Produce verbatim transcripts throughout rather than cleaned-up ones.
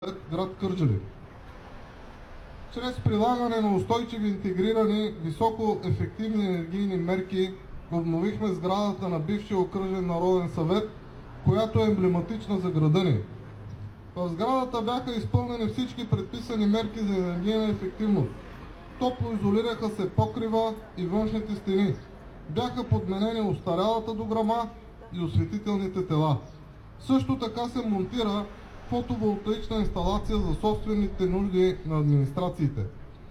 град Кърджали. Чрез прилагане на устойчиви, интегрирани, високо ефективни енергийни мерки обновихме сградата на бившия окръжен народен съвет, която е емблематична за града ни. В сградата бяха изпълнени всички предписани мерки за енергийна ефективност. Топлоизолираха се покрива и външните стени. Бяха подменени остарялата дограма и осветителните тела. Също така се монтира фотоволтаична инсталация за собствените нужди на администрациите.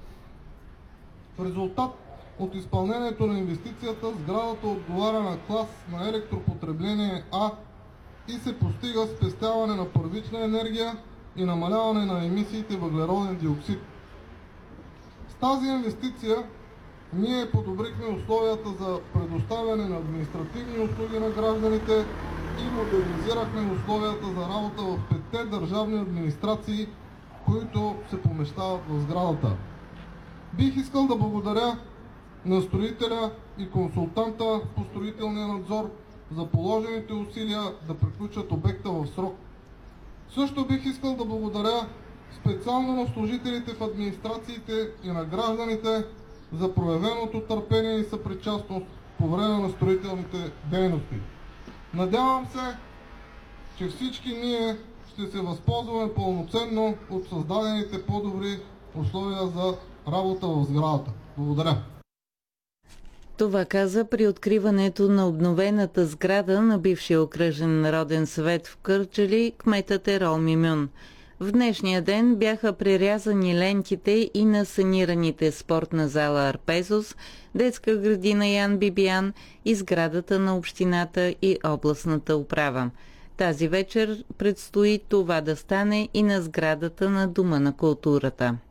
В резултат от изпълнението на инвестицията, сградата отговаря на клас на електропотребление А и се постига спестяване на първична енергия и намаляване на емисиите въглероден диоксид. С тази инвестиция ние подобрихме условията за предоставяне на административни услуги на гражданите и модернизирахме условията за работа в петте държавни администрации, които се помещават в сградата. Бих искал да благодаря на строителя и консултанта по строителния надзор за положените усилия да приключат обекта в срок. Също бих искал да благодаря специално на служителите в администрациите и на гражданите за проявеното търпение и съпричастност по време на строителните дейности. Надявам се, че всички ние ще се възползваме пълноценно от създадените по-добри условия за работа в сградата. Благодаря. Това каза при откриването на обновената сграда на бившия окръжен народен съвет в Кърджали кметът Ерол Мюмюн. В днешния ден бяха прерязани лентите и на санираните спортна зала Арпезос, детска градина Ян Бибиян и сградата на общината и областната управа. Тази вечер предстои това да стане и на сградата на Дома на културата.